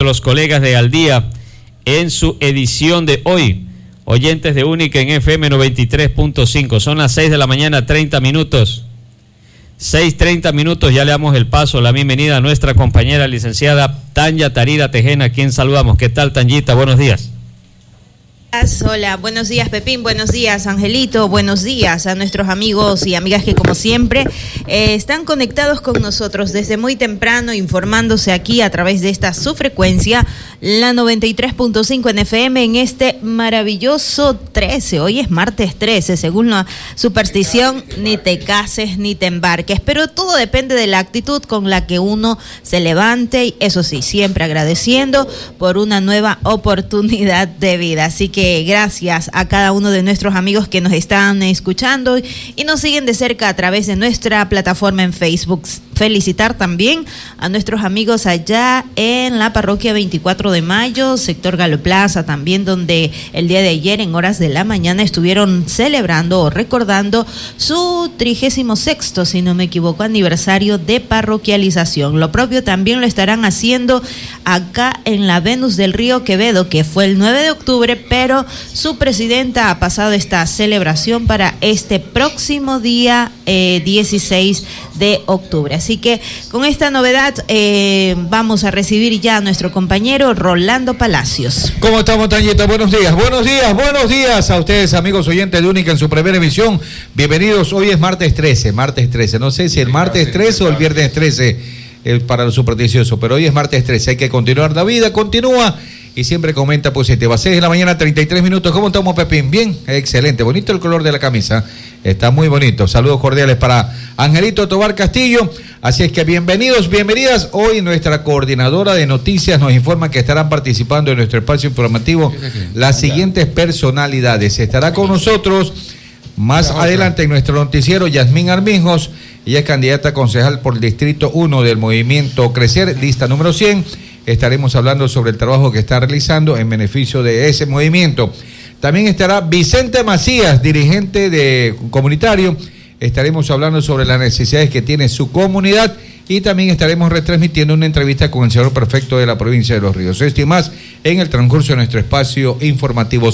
los colegas de Al Día en su edición de hoy. Oyentes de Única en FM 93.5. Son las 6 de la mañana, 30 minutos. 6:30 minutos, ya le damos el paso, la bienvenida a nuestra compañera licenciada Tanya Tarida Tejena, a quien saludamos. ¿Qué tal, Tanyita? Buenos días. Hola, buenos días Pepín, buenos días Angelito, buenos días a nuestros amigos y amigas que como siempre están conectados con nosotros desde muy temprano, informándose aquí a través de esta su frecuencia, la 93.5 en FM en este maravilloso 13, hoy es martes 13, según la superstición, ni te cases ni te embarques, pero todo depende de la actitud con la que uno se levante y eso sí, siempre agradeciendo por una nueva oportunidad de vida, así que gracias a cada uno de nuestros amigos que nos están escuchando y nos siguen de cerca a través de nuestra plataforma en Facebook. Felicitar también a nuestros amigos allá en la parroquia 24 de mayo, sector Galo Plaza, también donde el día de ayer en horas de la mañana estuvieron celebrando o recordando su 36º, si no me equivoco, aniversario de parroquialización. Lo propio también lo estarán haciendo acá en la Venus del Río Quevedo, que fue el 9 de octubre, pero su presidenta ha pasado esta celebración para este próximo día 16 de octubre. Así que con esta novedad vamos a recibir ya a nuestro compañero Rolando Palacios. ¿Cómo estamos, Tanyita? Buenos días, buenos días, buenos días a ustedes, amigos oyentes de Única en su primera emisión. Bienvenidos, hoy es martes 13, no sé si el martes 13 o el viernes 13 para los supersticiosos, pero hoy es martes 13, hay que continuar, la vida continúa y siempre comenta positiva. 6 de la mañana, 33 minutos. ¿Cómo estamos, Pepín? Bien, excelente. Bonito el color de la camisa. Está muy bonito. Saludos cordiales para Angelito Tobar Castillo. Así es que bienvenidos, bienvenidas. Hoy nuestra coordinadora de noticias nos informa que estarán participando en nuestro espacio informativo las siguientes personalidades. Estará con nosotros más adelante en nuestro noticiero Yasmín Armijos. Ella es candidata a concejal por el Distrito 1 del Movimiento Crecer, lista número 100. Estaremos hablando sobre el trabajo que está realizando en beneficio de ese movimiento. También estará Vicente Macías, dirigente comunitario. Estaremos hablando sobre las necesidades que tiene su comunidad y también estaremos retransmitiendo una entrevista con el señor prefecto de la provincia de Los Ríos. Esto y más en el transcurso de nuestro espacio informativo.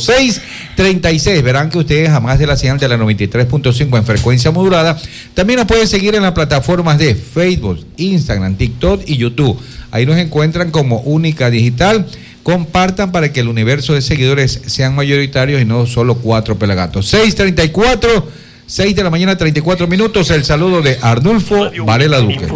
6:36. Verán que ustedes, a más de la señal de la 93.5 en frecuencia modulada, también nos pueden seguir en las plataformas de Facebook, Instagram, TikTok y YouTube. Ahí nos encuentran como Única Digital. Compartan para que el universo de seguidores sean mayoritarios y no solo 4 pelagatos. 6:34, 6 de la mañana, 34 minutos. El saludo de Arnulfo Varela Duque.